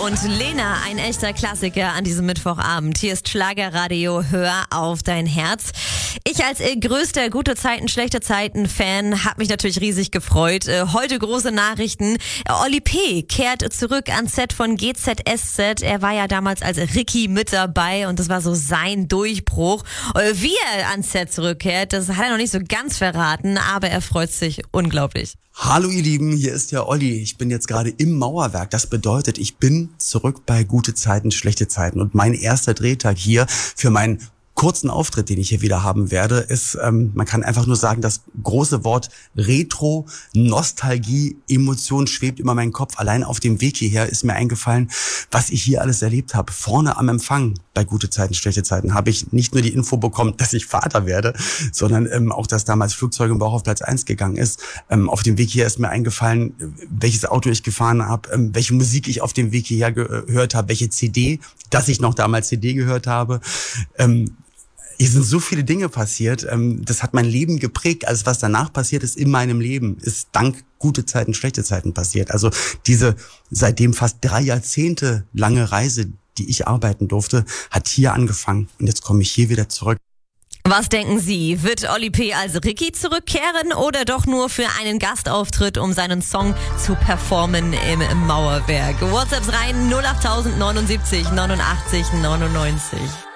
und Lena, ein echter Klassiker an diesem Mittwochabend. Hier ist Schlagerradio, hör auf dein Herz. Ich als größter gute Zeiten, schlechte Zeiten-Fan habe mich natürlich riesig gefreut. Heute große Nachrichten. Oli P. kehrt zurück ans Set von GZSZ. Er war ja damals als Ricky mit dabei und das war so sein Durchbruch. Wie er ans Set zurückkehrt, das hat er noch nicht so ganz verraten, aber er freut sich unglaublich. Hallo ihr Lieben, hier ist ja Olli. Ich bin jetzt gerade im Mauerwerk. Das bedeutet, ich bin zurück bei gute Zeiten, schlechte Zeiten. Und mein erster Drehtag hier für meinen kurzen Auftritt, den ich hier wieder haben werde, ist, man kann einfach nur sagen, das große Wort Retro, Nostalgie, Emotion schwebt über meinen Kopf. Allein auf dem Weg hierher ist mir eingefallen, was ich hier alles erlebt habe. Vorne am Empfang bei gute Zeiten, schlechte Zeiten habe ich nicht nur die Info bekommen, dass ich Vater werde, sondern auch, dass damals Flugzeug im Bauch auf Platz 1 gegangen ist. Auf dem Weg hier ist mir eingefallen, welches Auto ich gefahren habe, welche Musik ich auf dem Weg hierher gehört habe, welche CD, dass ich noch damals CD gehört habe. Hier sind so viele Dinge passiert, das hat mein Leben geprägt. Alles, was danach passiert ist in meinem Leben, ist dank gute Zeiten, schlechte Zeiten passiert. Also diese seitdem fast 3 Jahrzehnte lange Reise, die ich arbeiten durfte, hat hier angefangen. Und jetzt komme ich hier wieder zurück. Was denken Sie? Wird Oli P. als Ricky zurückkehren oder doch nur für einen Gastauftritt, um seinen Song zu performen im Mauerwerk? WhatsApps rein 08079 89 99.